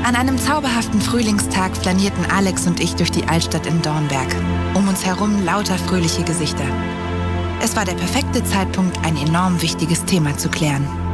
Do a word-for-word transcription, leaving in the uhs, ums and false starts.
An einem zauberhaften Frühlingstag flanierten Alex und ich durch die Altstadt in Dornberg. Um uns herum lauter fröhliche Gesichter. Es war der perfekte Zeitpunkt, ein enorm wichtiges Thema zu klären.